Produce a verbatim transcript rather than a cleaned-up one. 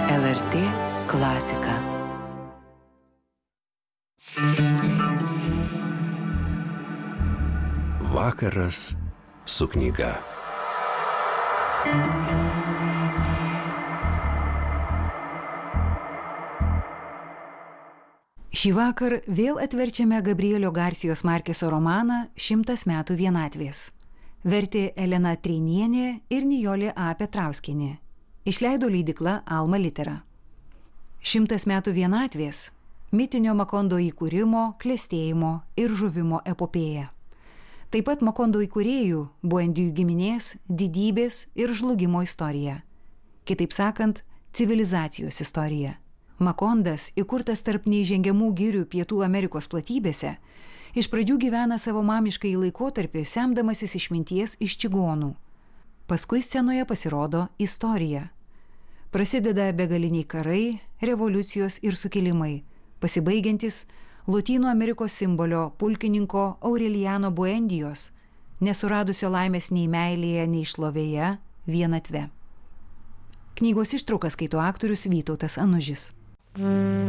L R T klasika. Vakaras su knyga. Šįvakar vėl atverčiame Gabrielio Garsijos Markeso romaną Šimtas metų vienatvės. Vertė Elena Treinienė ir Nijolė A. Petrauskienė. Išleido leidykla Alma Litera. Šimtas metų vienatvės – mitinio Makondo įkūrimo, klestėjimo ir žuvimo epopėja. Taip pat Makondo įkūrėjų, Buendijų giminės, didybės ir žlugimo istorija. Kitaip sakant, civilizacijos istorija. Makondas, įkurtas tarp neįžengiamų girių Pietų Amerikos platybėse, iš pradžių gyvena savo mamiškąjį laikotarpį, semdamasis išminties iš čigonų. Paskui scenoje pasirodo istorija. Prasideda begaliniai karai, revoliucijos ir sukilimai, pasibaigiantis Lotynų Amerikos simbolio pulkininko Aureliano Buendijos, nesuradusio laimės nei meilėje, nei šlovėje, vienatve. Knygos ištrauką skaito aktorius Vytautas Anužis.